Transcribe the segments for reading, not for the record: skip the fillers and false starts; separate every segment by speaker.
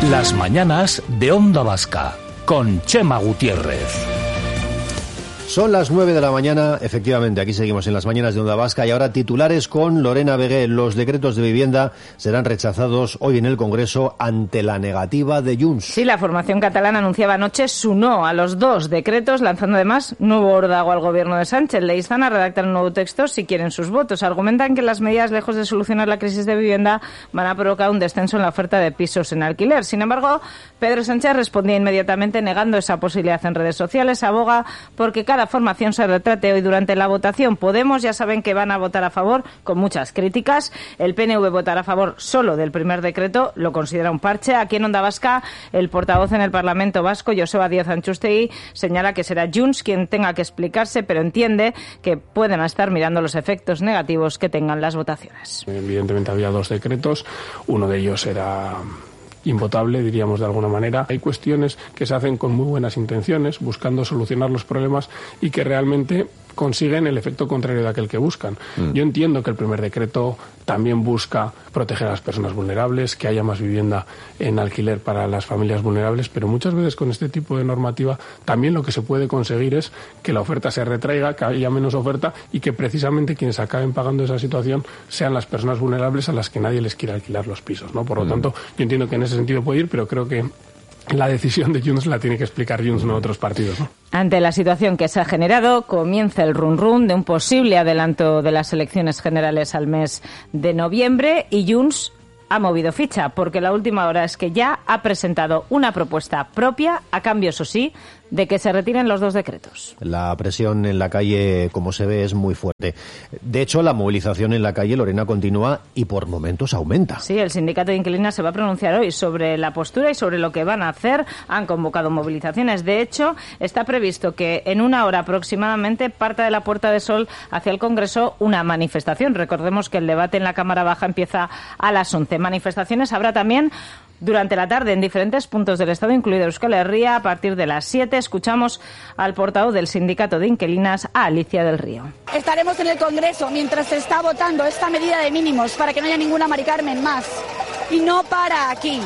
Speaker 1: Las mañanas de Onda Vasca, con Chema Gutiérrez.
Speaker 2: Son las 9 de la mañana, efectivamente, aquí seguimos en las mañanas de Onda Vasca y ahora titulares con Lorena Vegué. Los decretos de vivienda serán rechazados hoy en el Congreso ante la negativa de Junts.
Speaker 3: Sí, la formación catalana anunciaba anoche su no a los dos decretos, lanzando además nuevo órdago al gobierno de Sánchez. Le instan a redactar un nuevo texto si quieren sus votos. Argumentan que las medidas, lejos de solucionar la crisis de vivienda, van a provocar un descenso en la oferta de pisos en alquiler. Sin embargo, Pedro Sánchez respondía inmediatamente negando esa posibilidad en redes sociales. Aboga porque cada formación se retrate hoy durante la votación. Podemos, ya saben que van a votar a favor con muchas críticas. El PNV votará a favor solo del primer decreto, lo considera un parche. Aquí en Onda Vasca, el portavoz en el Parlamento Vasco, Joseba Díaz Antxustegi, señala que será Junts quien tenga que explicarse, pero entiende que pueden estar mirando los efectos negativos que tengan las votaciones.
Speaker 4: Evidentemente había dos decretos, uno de ellos era invotable, diríamos de alguna manera. Hay cuestiones que se hacen con muy buenas intenciones, buscando solucionar los problemas y que realmente consiguen el efecto contrario de aquel que buscan. Yo entiendo que el primer decreto también busca proteger a las personas vulnerables, que haya más vivienda en alquiler para las familias vulnerables, pero muchas veces con este tipo de normativa también lo que se puede conseguir es que la oferta se retraiga, que haya menos oferta y que precisamente quienes acaben pagando esa situación sean las personas vulnerables a las que nadie les quiere alquilar los pisos, ¿no? Por lo tanto, yo entiendo que en ese sentido puede ir, pero creo que la decisión de Junts la tiene que explicar Junts, no otros partidos, ¿no?
Speaker 3: Ante la situación que se ha generado, comienza el run-run de un posible adelanto de las elecciones generales al mes de noviembre y Junts ha movido ficha, porque la última hora es que ya ha presentado una propuesta propia, a cambio, eso sí, de que se retiren los dos decretos.
Speaker 2: La presión en la calle, como se ve, es muy fuerte. De hecho, la movilización en la calle, Lorena, continúa y por momentos aumenta.
Speaker 3: Sí, el sindicato de inquilinas se va a pronunciar hoy sobre la postura y sobre lo que van a hacer. Han convocado movilizaciones. De hecho, está previsto que en una hora aproximadamente parta de la Puerta de Sol hacia el Congreso una manifestación. Recordemos que el debate en la Cámara Baja empieza a las 11. Manifestaciones habrá también durante la tarde en diferentes puntos del Estado, incluido Euskal Herria. A partir de las 7 escuchamos al portavoz del sindicato de inquilinas, a Alicia del Río.
Speaker 5: Estaremos en el Congreso mientras se está votando esta medida de mínimos para que no haya ninguna Mari Carmen más. Y no para aquí,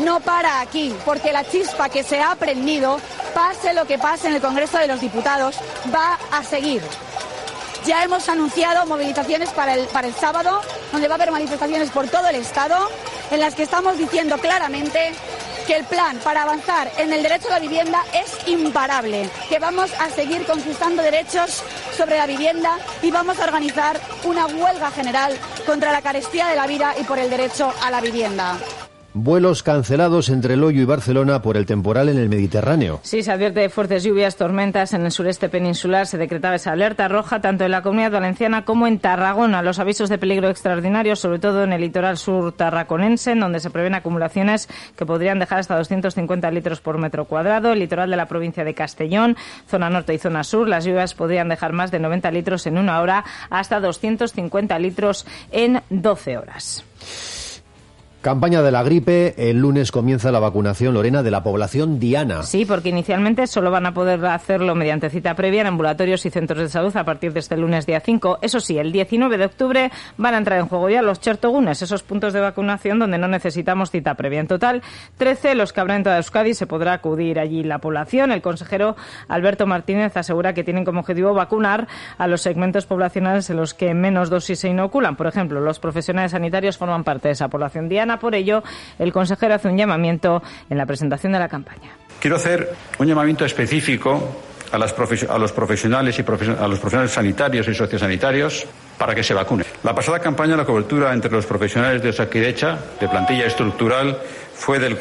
Speaker 5: porque la chispa que se ha prendido, pase lo que pase en el Congreso de los Diputados, va a seguir. Ya hemos anunciado movilizaciones para el sábado, donde va a haber manifestaciones por todo el Estado, en las que estamos diciendo claramente que el plan para avanzar en el derecho a la vivienda es imparable, que vamos a seguir conquistando derechos sobre la vivienda y vamos a organizar una huelga general contra la carestía de la vida y por el derecho a la vivienda.
Speaker 2: Vuelos cancelados entre Loiu y Barcelona por el temporal en el Mediterráneo.
Speaker 3: Sí, se advierte de fuertes lluvias, tormentas en el sureste peninsular. Se decretaba esa alerta roja tanto en la Comunidad Valenciana como en Tarragona. Los avisos de peligro extraordinarios, sobre todo en el litoral sur tarraconense, en donde se prevén acumulaciones que podrían dejar hasta 250 litros por metro cuadrado. El litoral de la provincia de Castellón, zona norte y zona sur, las lluvias podrían dejar más de 90 litros en una hora, hasta 250 litros en 12 horas.
Speaker 2: Campaña de la gripe. El lunes comienza la vacunación, Lorena, de la población diana.
Speaker 3: Sí, porque inicialmente solo van a poder hacerlo mediante cita previa en ambulatorios y centros de salud a partir de este lunes día 5. Eso sí, el 19 de octubre van a entrar en juego ya los chertogunes, esos puntos de vacunación donde no necesitamos cita previa. En total, 13 los que habrá en toda Euskadi. Se podrá acudir allí la población. El consejero Alberto Martínez asegura que tienen como objetivo vacunar a los segmentos poblacionales en los que menos dosis se inoculan. Por ejemplo, los profesionales sanitarios forman parte de esa población diana. Por ello, el consejero hace un llamamiento en la presentación de la campaña.
Speaker 6: Quiero hacer un llamamiento específico a los profesionales y a los profesionales sanitarios y sociosanitarios para que se vacunen. La pasada campaña, la cobertura entre los profesionales de Osakidetza, de plantilla estructural, fue del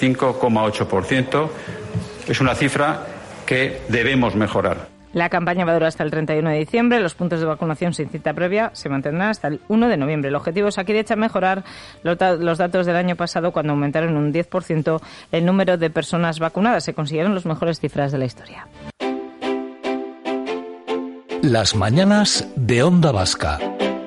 Speaker 6: 45,8%. Es una cifra que debemos mejorar.
Speaker 3: La campaña va a durar hasta el 31 de diciembre. Los puntos de vacunación sin cita previa se mantendrán hasta el 1 de noviembre. El objetivo es aquí de hecho mejorar los datos del año pasado, cuando aumentaron un 10% el número de personas vacunadas. Se consiguieron las mejores cifras de la historia.
Speaker 1: Las mañanas de Onda Vasca.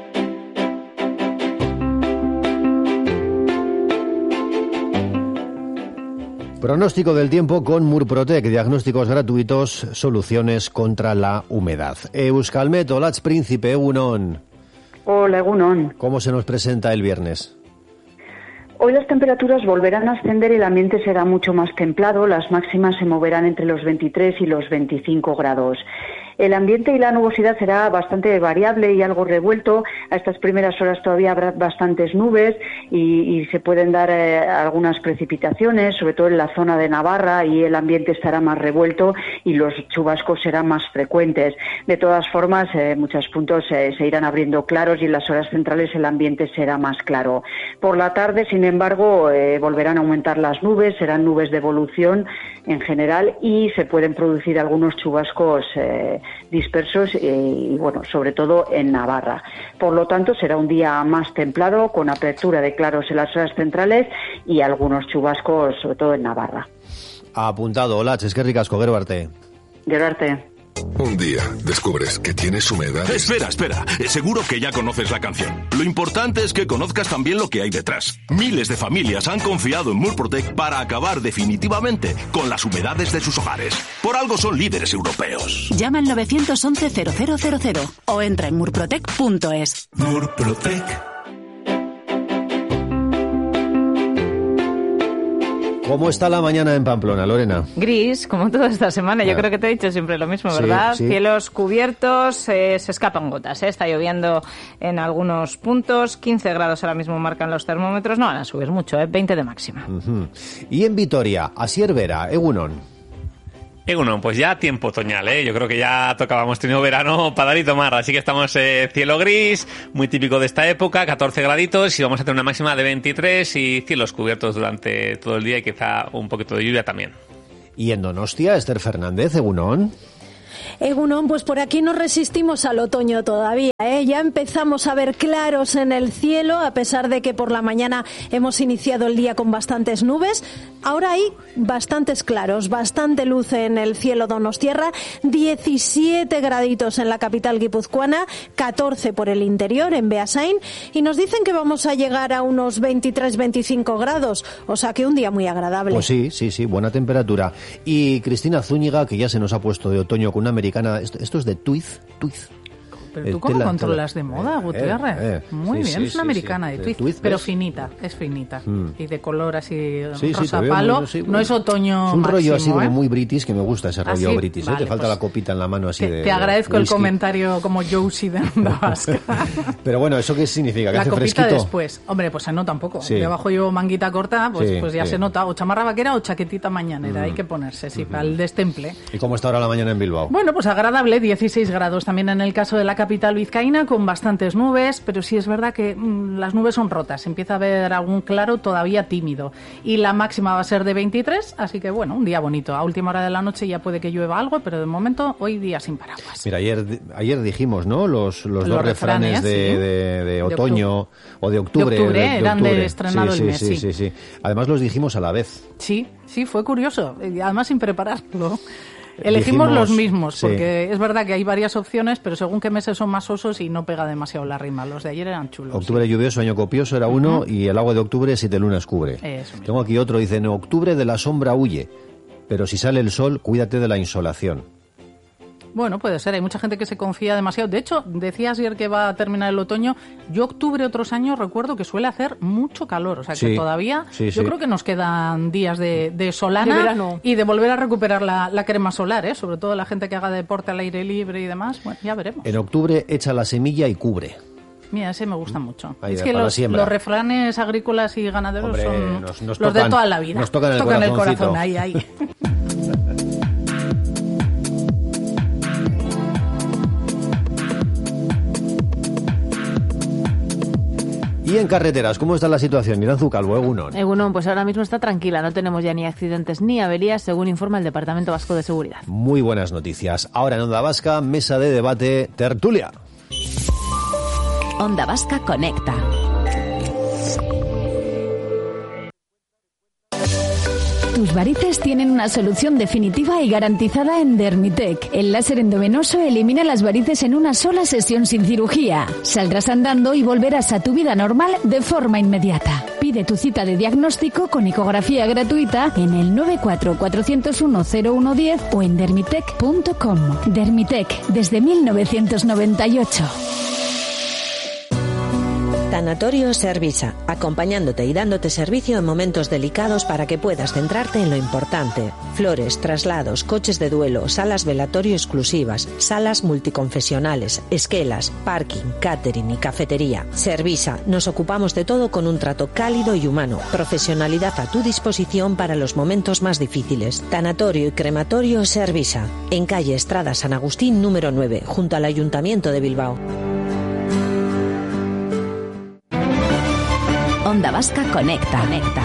Speaker 2: Pronóstico del tiempo con Murprotec, diagnósticos gratuitos, soluciones contra la humedad. Euskalmet, Olatz Príncipe, egunon.
Speaker 7: Hola, egunon.
Speaker 2: ¿Cómo se nos presenta el viernes?
Speaker 7: Hoy las temperaturas volverán a ascender y el ambiente será mucho más templado. Las máximas se moverán entre los 23 y los 25 grados. El ambiente y la nubosidad será bastante variable y algo revuelto. A estas primeras horas todavía habrá bastantes nubes y se pueden dar algunas precipitaciones, sobre todo en la zona de Navarra, y el ambiente estará más revuelto y los chubascos serán más frecuentes. De todas formas, muchos puntos se irán abriendo claros y en las horas centrales el ambiente será más claro. Por la tarde, sin embargo, volverán a aumentar las nubes, serán nubes de evolución en general y se pueden producir algunos chubascos dispersos y bueno, sobre todo en Navarra. Por lo tanto, será un día más templado, con apertura de claros en las horas centrales y algunos chubascos, sobre todo en Navarra.
Speaker 2: Apuntado. Hola, eskerrik asko, gero arte.
Speaker 7: Gero arte.
Speaker 8: Un día descubres que tienes humedad.
Speaker 9: Espera. Seguro que ya conoces la canción. Lo importante es que conozcas también lo que hay detrás. Miles de familias han confiado en Murprotec para acabar definitivamente con las humedades de sus hogares. Por algo son líderes europeos.
Speaker 10: Llama al 911-0000 o entra en murprotec.es.
Speaker 9: Murprotec.
Speaker 2: ¿Cómo está la mañana en Pamplona, Lorena?
Speaker 3: Gris, como toda esta semana. Yo creo que te he dicho siempre lo mismo, ¿verdad?
Speaker 2: Sí.
Speaker 3: Cielos cubiertos, se escapan gotas. Está lloviendo en algunos puntos. 15 grados ahora mismo marcan los termómetros. No van a subir mucho, 20 de máxima.
Speaker 2: Uh-huh. Y en Vitoria, Asier Vera, Egunon.
Speaker 11: Egunon, pues ya tiempo otoñal, ¿eh? Yo creo que ya tocaba, hemos tenido verano para dar y tomar, así que estamos cielo gris, muy típico de esta época, 14 graditos y vamos a tener una máxima de 23 y cielos cubiertos durante todo el día y quizá un poquito de lluvia también.
Speaker 2: Y en Donostia, Esther Fernández, Egunon.
Speaker 12: Egunon, pues por aquí nos resistimos al otoño todavía, ¿eh? Ya empezamos a ver claros en el cielo, a pesar de que por la mañana hemos iniciado el día con bastantes nubes. Ahora hay bastantes claros, bastante luz en el cielo donostiarra, 17 graditos en la capital guipuzcoana, 14 por el interior, en Beasain, y nos dicen que vamos a llegar a unos 23-25 grados, o sea que un día muy agradable.
Speaker 2: Pues sí, buena temperatura. Y Cristina Zúñiga, que ya se nos ha puesto de otoño con una americana, esto es de Twiz.
Speaker 13: Pero tú cómo controlas de moda, Gutiérrez. Muy bien, es una americana de Twiz, pero finita, es finita. Y de color así rosa palo, no es otoño.
Speaker 2: Es un rollo así como
Speaker 13: ¿eh?
Speaker 2: Muy british, que me gusta ese rollo british.
Speaker 13: Vale,
Speaker 2: te falta
Speaker 13: pues,
Speaker 2: la copita en la mano así
Speaker 13: te agradezco el comentario como Josie de Onda Vasca.
Speaker 2: Pero bueno, ¿eso qué significa? ¿Que
Speaker 13: la
Speaker 2: hace
Speaker 13: copita
Speaker 2: fresquito?
Speaker 13: Después. Hombre, pues no tampoco. Debajo llevo manguita corta, pues ya se nota. O chamarra vaquera o chaquetita mañanera. Hay que ponerse, para el destemple.
Speaker 2: ¿Y cómo está ahora la mañana en Bilbao?
Speaker 13: Bueno, pues agradable, 16 grados también en el caso de la capital vizcaína, con bastantes nubes, pero sí es verdad que las nubes son rotas, empieza a haber algún claro todavía tímido y la máxima va a ser de 23, así que bueno, un día bonito. A última hora de la noche ya puede que llueva algo, pero de momento hoy día sin paraguas.
Speaker 2: Mira, ayer dijimos, ¿no? Los dos refranes de otoño o de octubre.
Speaker 13: De octubre, eran de estrenado el mes,
Speaker 2: sí. Además los dijimos a la vez.
Speaker 13: Sí, fue curioso, y además sin prepararlo. Elegimos los mismos, porque es verdad que hay varias opciones, pero según qué meses son más osos y no pega demasiado la rima. Los de ayer eran chulos.
Speaker 2: Octubre lluvioso, año copioso era uno, y el agua de octubre 7 lunas cubre. Tengo aquí otro, dice, en octubre de la sombra huye, pero si sale el sol, cuídate de la insolación.
Speaker 13: Bueno, puede ser, hay mucha gente que se confía demasiado. De hecho, decías ayer que va a terminar el otoño. Yo octubre otros años recuerdo que suele hacer mucho calor, o sea que todavía yo creo que nos quedan días de solana y de volver a recuperar la crema solar, sobre todo la gente que haga deporte al aire libre y demás. Bueno, ya veremos.
Speaker 2: En octubre echa la semilla y cubre.
Speaker 13: Mira, ese me gusta mucho.
Speaker 2: Ahí
Speaker 13: es que los refranes agrícolas y ganaderos son los tocan, de toda la vida.
Speaker 2: Nos tocan el
Speaker 13: corazón, ahí.
Speaker 2: Y en carreteras, ¿cómo está la situación? Iranzu Calvo, Egunon.
Speaker 14: Egunon, pues ahora mismo está tranquila, no tenemos ya ni accidentes ni averías, según informa el Departamento Vasco de Seguridad.
Speaker 2: Muy buenas noticias. Ahora en Onda Vasca, mesa de debate, tertulia.
Speaker 10: Onda Vasca conecta.
Speaker 15: Tus varices tienen una solución definitiva y garantizada en Dermitec. El láser endovenoso elimina las varices en una sola sesión sin cirugía. Saldrás andando y volverás a tu vida normal de forma inmediata. Pide tu cita de diagnóstico con ecografía gratuita en el 94-401-0110 o en dermitec.com. Dermitec, desde 1998.
Speaker 16: Tanatorio Servisa, acompañándote y dándote servicio en momentos delicados para que puedas centrarte en lo importante. Flores, traslados, coches de duelo, salas velatorio exclusivas, salas multiconfesionales, esquelas, parking, catering y cafetería. Servisa, nos ocupamos de todo con un trato cálido y humano. Profesionalidad a tu disposición para los momentos más difíciles. Tanatorio y crematorio Servisa, en calle Estrada San Agustín número 9, junto al Ayuntamiento de Bilbao.
Speaker 15: Onda Vasca Conecta.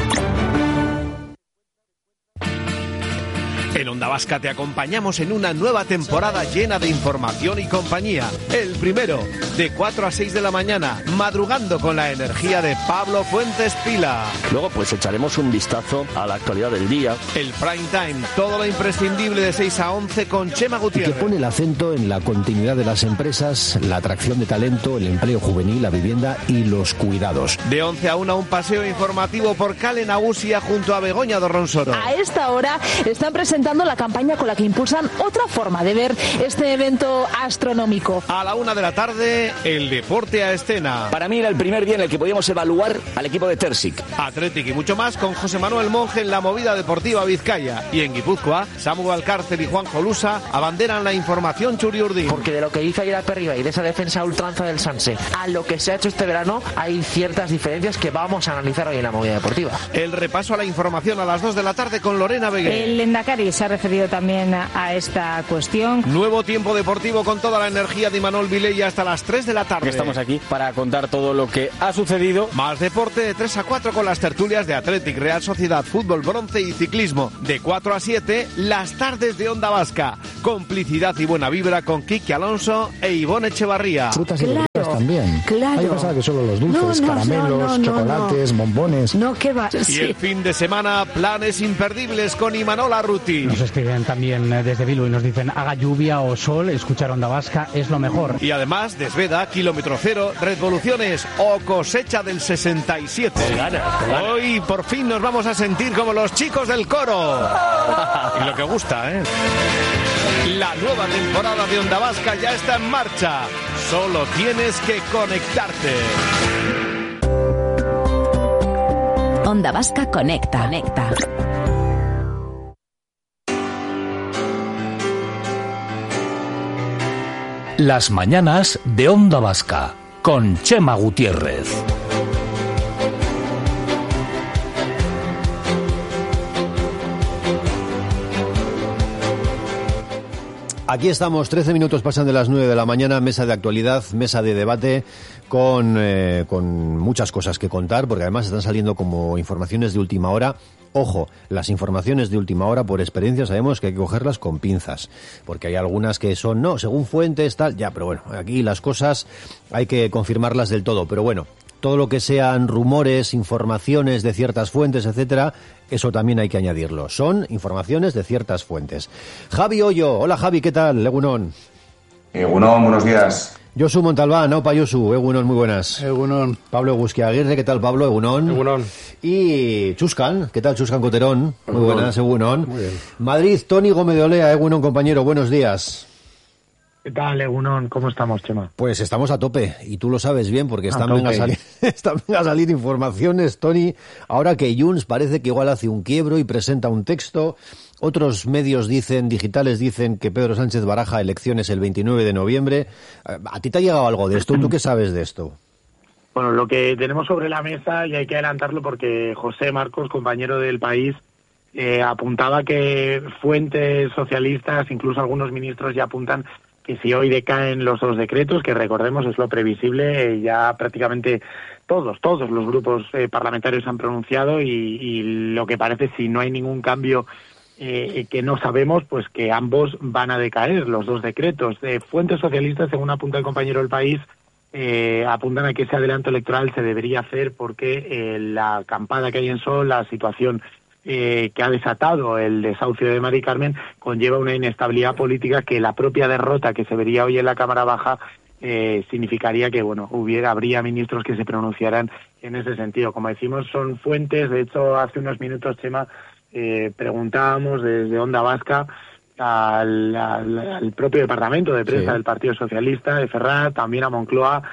Speaker 17: En Onda Vasca te acompañamos en una nueva temporada llena de información y compañía. El primero, de 4 a 6 de la mañana, madrugando con la energía de Pablo Fuentes Pila.
Speaker 18: Luego pues echaremos un vistazo a la actualidad del día.
Speaker 17: El prime time, todo lo imprescindible de 6 a 11 con Chema Gutiérrez.
Speaker 2: Que pone el acento en la continuidad de las empresas, la atracción de talento, el empleo juvenil, la vivienda y los cuidados.
Speaker 17: De 11 a 1, un paseo informativo por Cale Nagusia junto a Begoña Dorronsoro.
Speaker 19: A esta hora están presentando la campaña con la que impulsan otra forma de ver este evento astronómico.
Speaker 17: A la 1 de la tarde, el deporte a escena.
Speaker 18: Para mí era el primer día en el que podíamos evaluar al equipo de Tersic.
Speaker 17: Athletic y mucho más con José Manuel Monge en la movida deportiva Vizcaya. Y en Guipúzcoa, Samu Valcárcel y Juan Jolusa abanderan la información Churiurdin.
Speaker 20: Porque de lo que hizo ayer a Perriba y de esa defensa a ultranza del Sanse a lo que se ha hecho este verano, hay ciertas diferencias que vamos a analizar hoy en la movida deportiva.
Speaker 17: El repaso a la información a las 2 de la tarde con Lorena Begué.
Speaker 3: El Lehendakari se ha referido también a esta cuestión.
Speaker 17: Nuevo tiempo deportivo con toda la energía de Imanol Vilella hasta las 3 de la tarde.
Speaker 18: Estamos aquí para contar todo lo que ha sucedido.
Speaker 17: Más deporte de 3 a 4 con las tertulias de Athletic, Real Sociedad, fútbol, bronce y ciclismo. De 4 a 7, las tardes de Onda Vasca. Complicidad y buena vibra con Quique Alonso e Ivonne Echevarría.
Speaker 21: Frutas y verduras también. Claro. Hay cosas que solo los dulces, caramelos, chocolates, bombones.
Speaker 19: No, ¿qué va?
Speaker 17: Y el fin de semana, planes imperdibles con Imanol Arruti.
Speaker 22: Nos escriben también desde Bilbao y nos dicen, haga lluvia o sol, escuchar Onda Vasca es lo mejor.
Speaker 17: Y además, Desveda, Kilómetro Cero, Revoluciones o Cosecha del 67. Hoy por fin nos vamos a sentir como los chicos del coro. Y lo que gusta, ¿eh? La nueva temporada de Onda Vasca ya está en marcha. Solo tienes que conectarte.
Speaker 15: Onda Vasca Conecta.
Speaker 1: Las mañanas de Onda Vasca con Chema Gutiérrez.
Speaker 2: Aquí estamos, 13 minutos pasan de las 9 de la mañana, mesa de actualidad, mesa de debate, con muchas cosas que contar, porque además están saliendo como informaciones de última hora. Ojo, las informaciones de última hora, por experiencia, sabemos que hay que cogerlas con pinzas, porque hay algunas que son, no, según fuentes, tal, ya, pero bueno, aquí las cosas hay que confirmarlas del todo, pero bueno, todo lo que sean rumores, informaciones de ciertas fuentes, etcétera, eso también hay que añadirlo. Son informaciones de ciertas fuentes. Javi Hoyo, hola Javi, ¿qué tal? Egunon.
Speaker 23: Egunon, buenos días.
Speaker 2: Josu Montalbán, Opa Josu, Egunon, muy buenas.
Speaker 24: Egunon.
Speaker 2: Pablo Eguzquiaguirre, ¿qué tal Pablo? Egunon.
Speaker 24: Egunon.
Speaker 2: Y Chuscan, ¿qué tal Chuscan Coterón? Muy
Speaker 24: Egunon.
Speaker 2: buenas, Egunon.
Speaker 24: Muy bien.
Speaker 2: Madrid, Tony Gómez de Olea, Egunon, compañero, buenos días.
Speaker 24: ¿Qué tal, Egunon? ¿Cómo estamos, Chema?
Speaker 2: Pues estamos a tope, y tú lo sabes bien, porque están a salir informaciones, Tony, ahora que Junts parece que igual hace un quiebro y presenta un texto. Otros medios digitales dicen que Pedro Sánchez baraja elecciones el 29 de noviembre. ¿A ti te ha llegado algo de esto? ¿Tú qué sabes de esto?
Speaker 24: Bueno, lo que tenemos sobre la mesa, y hay que adelantarlo porque José Marcos, compañero del País, apuntaba que fuentes socialistas, incluso algunos ministros, ya apuntan que si hoy decaen los dos decretos, que recordemos es lo previsible, ya prácticamente todos los grupos parlamentarios han pronunciado y lo que parece, si no hay ningún cambio que no sabemos, pues que ambos van a decaer, los dos decretos. Fuentes socialistas, según apunta el compañero del País, apuntan a que ese adelanto electoral se debería hacer porque la acampada que hay en Sol, la situación que ha desatado el desahucio de Mari Carmen, conlleva una inestabilidad política que la propia derrota que se vería hoy en la Cámara Baja significaría que habría ministros que se pronunciaran en ese sentido. Como decimos, son fuentes. De hecho, hace unos minutos, Chema, preguntábamos desde Onda Vasca al propio departamento de prensa del Partido Socialista, de Ferraz, también a Moncloa,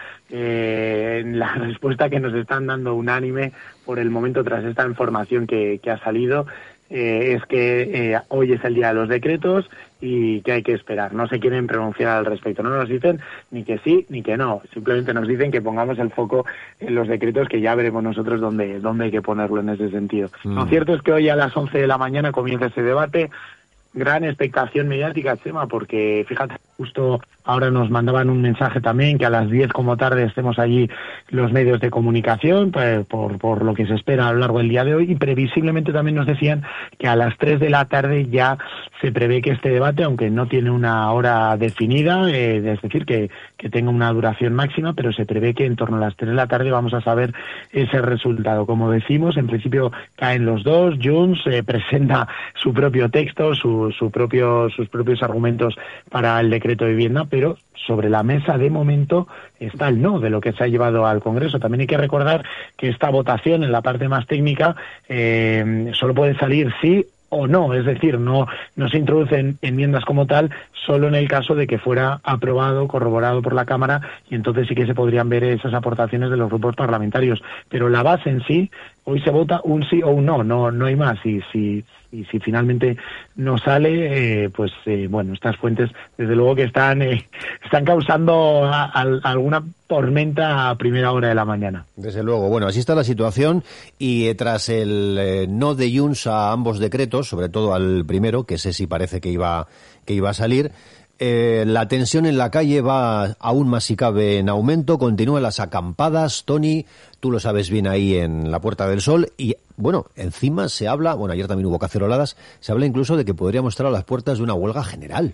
Speaker 24: la respuesta que nos están dando unánime por el momento tras esta información que ha salido es que hoy es el día de los decretos y que hay que esperar. No se quieren pronunciar al respecto, no nos dicen ni que sí ni que no, simplemente nos dicen que pongamos el foco en los decretos, que ya veremos nosotros dónde hay que ponerlo en ese sentido. Lo cierto es que hoy a las 11 de la mañana comienza ese debate. Gran expectación mediática, Chema, porque fíjate, justo ahora nos mandaban un mensaje también que a las 10 como tarde estemos allí los medios de comunicación por lo que se espera a lo largo del día de hoy, y previsiblemente también nos decían que a las 3 de la tarde ya se prevé que este debate, aunque no tiene una hora definida, es decir, que tenga una duración máxima, pero se prevé que en torno a las 3 de la tarde vamos a saber ese resultado. Como decimos, en principio caen los dos, Junts presenta su propio texto, sus propios argumentos para el decreto de vivienda, pero sobre la mesa de momento está el no de lo que se ha llevado al Congreso. También hay que recordar que esta votación en la parte más técnica solo puede salir sí o no, es decir, no se introducen enmiendas como tal, solo en el caso de que fuera aprobado, corroborado por la Cámara, y entonces sí que se podrían ver esas aportaciones de los grupos parlamentarios. Pero la base en sí, hoy se vota un sí o un no hay más. Y si finalmente no sale, bueno, estas fuentes desde luego que están causando alguna tormenta a primera hora de la mañana.
Speaker 2: Desde luego. Bueno, así está la situación, y tras el no de Junts a ambos decretos, sobre todo al primero, que ese sí parece que iba a salir, la tensión en la calle va aún más, si cabe, en aumento. Continúan las acampadas. Tony, tú lo sabes bien ahí en la Puerta del Sol, y bueno, encima se habla, bueno, ayer también hubo caceroladas, se habla incluso de que podríamos estar a las puertas de una huelga general.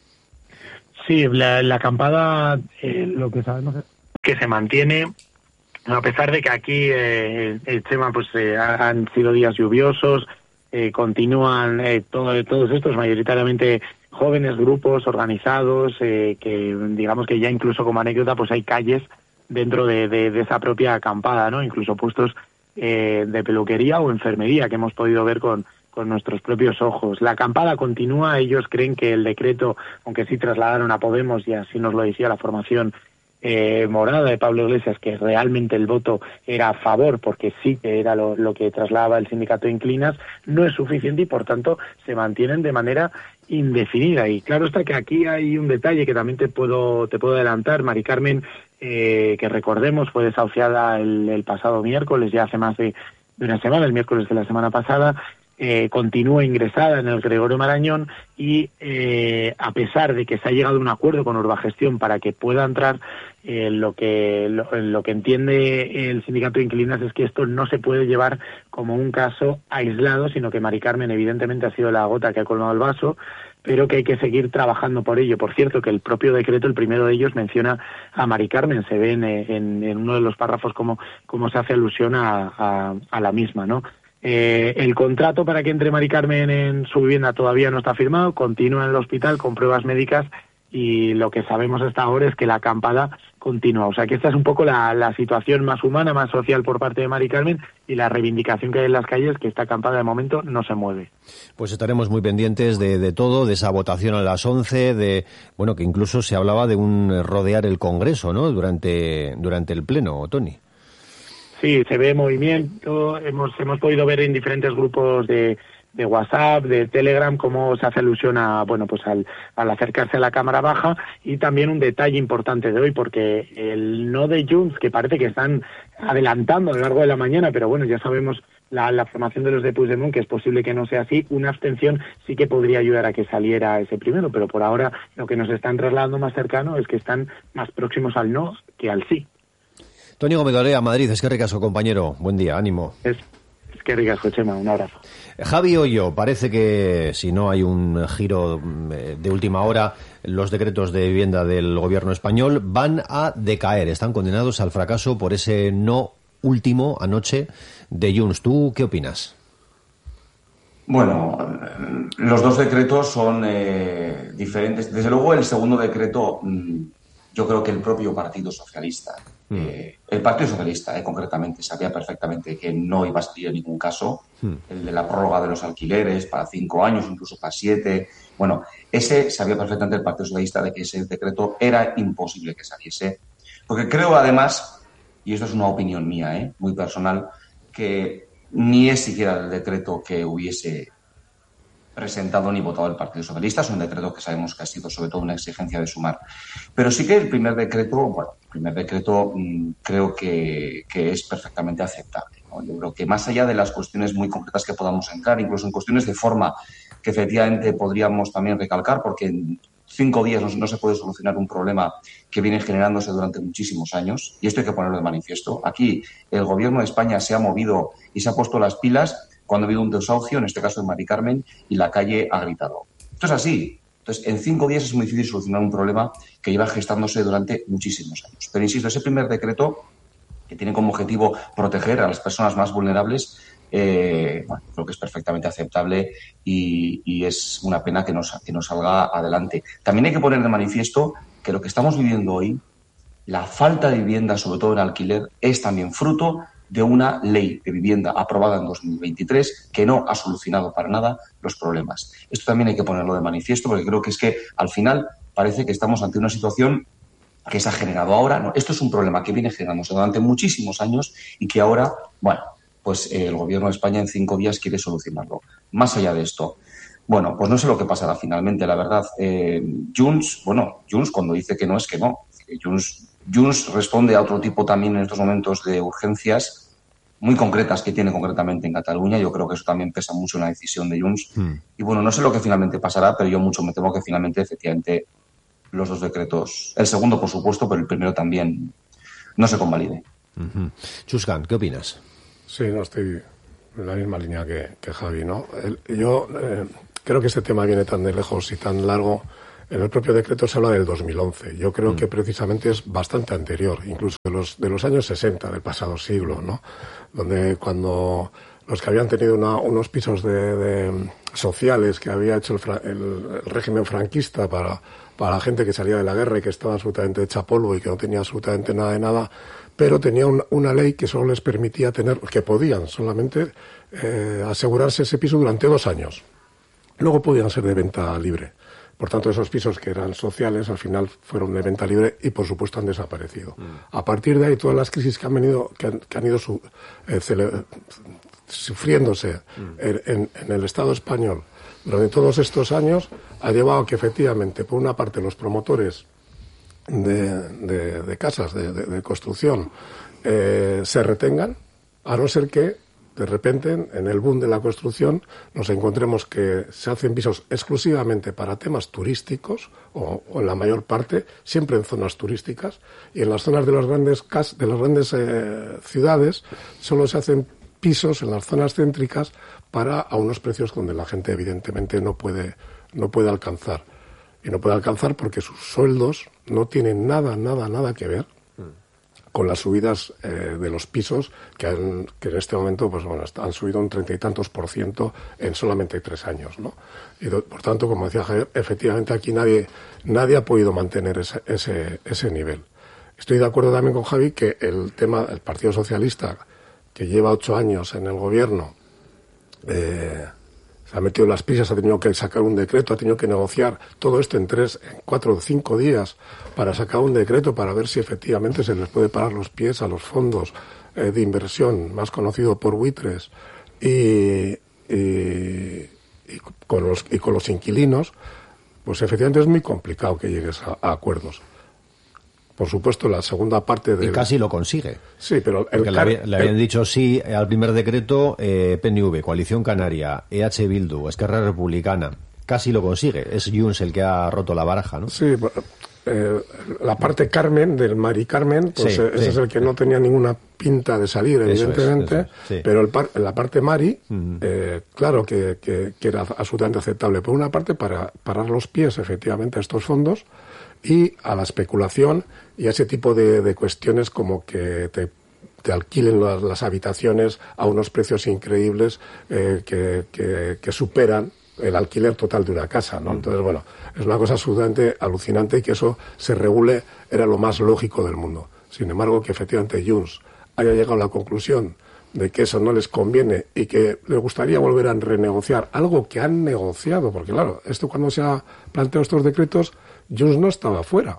Speaker 24: Sí, la acampada, lo que sabemos es que se mantiene, a pesar de que aquí el tema han sido días lluviosos, continúan todos estos mayoritariamente jóvenes, grupos organizados, que digamos que ya incluso como anécdota hay calles dentro de esa propia acampada, ¿no? Incluso puestos de peluquería o enfermería que hemos podido ver con nuestros propios ojos. La acampada continúa. Ellos creen que el decreto, aunque sí trasladaron a Podemos, y así nos lo decía la formación morada de Pablo Iglesias, que realmente el voto era a favor, porque sí que era lo que trasladaba el sindicato de Inclinas, no es suficiente y por tanto se mantienen de manera indefinida. Y claro está que aquí hay un detalle que también te puedo adelantar. Mari Carmen, que recordemos fue desahuciada el pasado miércoles, ya hace más de una semana, el miércoles de la semana pasada, continúa ingresada en el Gregorio Marañón, y a pesar de que se ha llegado a un acuerdo con Urbagestión para que pueda entrar, lo que entiende el sindicato de inquilinas es que esto no se puede llevar como un caso aislado, sino que Mari Carmen evidentemente ha sido la gota que ha colmado el vaso, pero que hay que seguir trabajando por ello. Por cierto, que el propio decreto, el primero de ellos, menciona a Mari Carmen. Se ve en uno de los párrafos cómo se hace alusión a la misma, ¿no? El contrato para que entre Mari Carmen en su vivienda todavía no está firmado, continúa en el hospital con pruebas médicas, y lo que sabemos hasta ahora es que la acampada continúa. O sea que esta es un poco la situación más humana, más social por parte de Mari Carmen, y la reivindicación que hay en las calles, que esta acampada de momento no se mueve. Pues estaremos muy pendientes de todo, de esa votación a las 11, que incluso se hablaba de un rodear el Congreso, ¿no?, durante el pleno, Tony. Sí, se ve movimiento. Hemos podido ver en diferentes grupos de WhatsApp, de Telegram, cómo se hace alusión al acercarse a la Cámara Baja. Y también un detalle importante de hoy, porque el no de Junts, que parece que están adelantando a lo largo de la mañana, pero bueno, ya sabemos la formación de los de Puigdemont, que es posible que no sea así. Una abstención sí que podría ayudar a que saliera ese primero, pero por ahora lo que nos están trasladando más cercano es que están más próximos al no que al sí. Tony Gómez Lorea, Madrid. Es que ricasco, compañero. Buen día, ánimo. Es que ricasco, Chema. Un abrazo. Javi Hoyo, parece que si no hay un giro de última hora, los decretos de vivienda del gobierno español van a decaer. Están condenados al fracaso por ese no último anoche de Junts. ¿Tú qué opinas?
Speaker 23: Bueno, los dos decretos son diferentes. Desde luego, el segundo decreto, yo creo que el propio Partido Socialista El Partido Socialista, concretamente, sabía perfectamente que no iba a salir en ningún caso. El de la prórroga de los alquileres para 5 años, incluso para 7. Bueno, ese sabía perfectamente el Partido Socialista de que ese decreto era imposible que saliese. Porque creo, además, y esto es una opinión mía, muy personal, que ni es siquiera el decreto que hubiese presentado ni votado el Partido Socialista. Es un decreto que sabemos que ha sido sobre todo una exigencia de Sumar. Pero sí que el primer decreto creo que es perfectamente aceptable, ¿no? Yo creo que más allá de las cuestiones muy concretas que podamos entrar, incluso en cuestiones de forma que efectivamente podríamos también recalcar, porque en 5 días no se puede solucionar un problema que viene generándose durante muchísimos años, y esto hay que ponerlo de manifiesto. Aquí el Gobierno de España se ha movido y se ha puesto las pilas cuando ha habido un desahucio, en este caso en Mari Carmen, y la calle ha gritado. Esto es así. Entonces, en 5 días es muy difícil solucionar un problema que lleva gestándose durante muchísimos años. Pero insisto, ese primer decreto, que tiene como objetivo proteger a las personas más vulnerables, creo que es perfectamente aceptable y es una pena que no salga adelante. También hay que poner de manifiesto que lo que estamos viviendo hoy, la falta de vivienda, sobre todo en alquiler, es también fruto de una ley de vivienda aprobada en 2023 que no ha solucionado para nada los problemas. Esto también hay que ponerlo de manifiesto, porque creo que es que al final parece que estamos ante una situación que se ha generado ahora. No, esto es un problema que viene generándose durante muchísimos años y que ahora, pues el Gobierno de España en 5 días quiere solucionarlo. Más allá de esto, pues no sé lo que pasará finalmente, la verdad. Junts cuando dice que no es que no. Junts responde a otro tipo también en estos momentos de urgencias muy concretas que tiene concretamente en Cataluña. Yo creo que eso también pesa mucho en la decisión de Junts. Y no sé lo que finalmente pasará, pero yo mucho me temo que finalmente, efectivamente, los 2 decretos, el segundo por supuesto, pero el primero también, no se convalide.
Speaker 2: Chuscan, ¿qué opinas?
Speaker 4: Sí, no estoy en la misma línea que Javi, ¿no? Yo creo que este tema viene tan de lejos y tan largo. En el propio decreto se habla del 2011. Yo creo que precisamente es bastante anterior, incluso de los años 60 del pasado siglo, ¿no? Donde cuando los que habían tenido unos pisos de sociales que había hecho el régimen franquista para la gente que salía de la guerra y que estaba absolutamente hecha polvo y que no tenía absolutamente nada de nada, pero tenía una ley que solo les permitía que podían solamente asegurarse ese piso durante 2 años. Luego podían ser de venta libre. Por tanto, esos pisos que eran sociales al final fueron de venta libre y, por supuesto, han desaparecido. A partir de ahí, todas las crisis que han ido sufriéndose en el Estado español durante todos estos años ha llevado a que, efectivamente, por una parte, los promotores de casas de construcción se retengan, a no ser que de repente, en el boom de la construcción, nos encontremos que se hacen pisos exclusivamente para temas turísticos, o en la mayor parte, siempre en zonas turísticas, y en las zonas de las grandes ciudades solo se hacen pisos en las zonas céntricas a unos precios donde la gente evidentemente no puede alcanzar. Y no puede alcanzar porque sus sueldos no tienen nada que ver con las subidas de los pisos que en este momento han subido un 30 y tantos % en solamente 3 años, ¿no? Y por tanto, como decía Javier, efectivamente aquí nadie ha podido mantener ese nivel. Estoy de acuerdo también con Javi que el Partido Socialista, que lleva 8 años en el gobierno, se ha metido en las prisas, ha tenido que sacar un decreto, ha tenido que negociar todo esto en 4 o 5 días para sacar un decreto para ver si efectivamente se les puede parar los pies a los fondos de inversión, más conocido por buitres, y con los inquilinos, pues efectivamente es muy complicado que llegues a acuerdos. Por supuesto, la segunda parte
Speaker 2: Y casi lo consigue.
Speaker 4: Sí, pero
Speaker 2: le habían dicho sí al primer decreto PNV, Coalición Canaria, EH Bildu, Esquerra Republicana. Casi lo consigue. Es Junts el que ha roto la baraja, ¿no?
Speaker 4: Sí, la parte Carmen, del Mari Carmen, pues ese es el que no tenía ninguna pinta de salir, evidentemente, pero la parte Mari, claro que era absolutamente aceptable. Por una parte, para parar los pies, efectivamente, a estos fondos y a la especulación y a ese tipo de cuestiones como que te alquilen las habitaciones a unos precios increíbles que superan el alquiler total de una casa, ¿no? Entonces, es una cosa absolutamente alucinante y que eso se regule era lo más lógico del mundo. Sin embargo, que efectivamente Junts haya llegado a la conclusión de que eso no les conviene y que les gustaría volver a renegociar algo que han negociado, porque claro, esto cuando se ha planteado estos decretos, Junts no estaba fuera.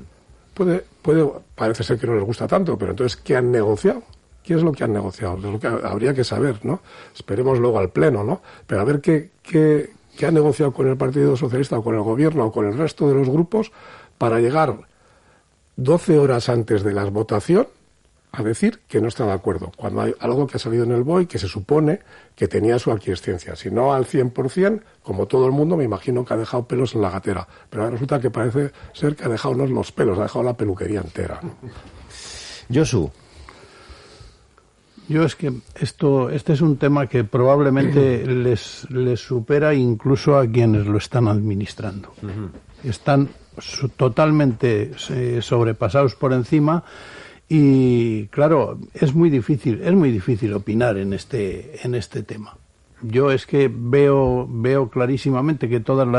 Speaker 4: Parece ser que no les gusta tanto, pero entonces, ¿qué han negociado? ¿Qué es lo que han negociado? Es lo que habría que saber, ¿no? Esperemos luego al Pleno, ¿no? Pero a ver qué han negociado con el Partido Socialista o con el Gobierno o con el resto de los grupos para llegar 12 horas antes de la votación a decir que no está de acuerdo, cuando hay algo que ha salido en el BOE que se supone que tenía su aquiescencia. Si no al 100%, como todo el mundo, me imagino que ha dejado pelos en la gatera. Pero ahora resulta que parece ser que ha dejado no los pelos, ha dejado la peluquería entera.
Speaker 2: Josu.
Speaker 5: Yo es que este es un tema que probablemente les supera incluso a quienes lo están administrando. Están totalmente sobrepasados por encima. Y claro, es muy difícil opinar en este tema. Yo es que veo clarísimamente que todas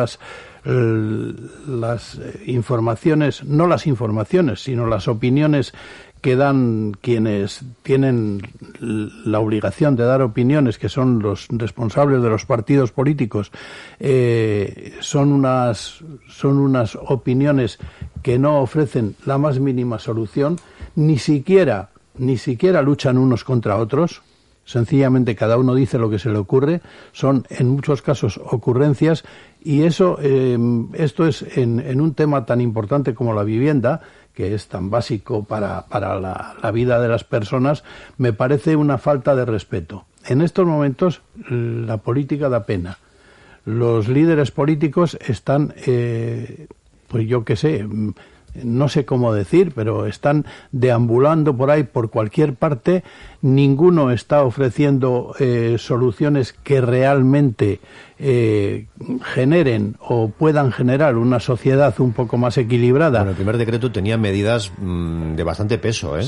Speaker 5: las informaciones, no las informaciones, sino las opiniones que dan quienes tienen la obligación de dar opiniones, que son los responsables de los partidos políticos, son unas opiniones que no ofrecen la más mínima solución. Ni siquiera luchan unos contra otros, sencillamente cada uno dice lo que se le ocurre, son en muchos casos ocurrencias, y esto es en un tema tan importante como la vivienda, que es tan básico para la vida de las personas, me parece una falta de respeto. En estos momentos la política da pena. Los líderes políticos están, pues yo qué sé, no sé cómo decir, pero están deambulando por ahí, por cualquier parte. Ninguno está ofreciendo soluciones que realmente generen o puedan generar una sociedad un poco más equilibrada.
Speaker 2: Bueno, el primer decreto tenía medidas de bastante peso, ¿eh?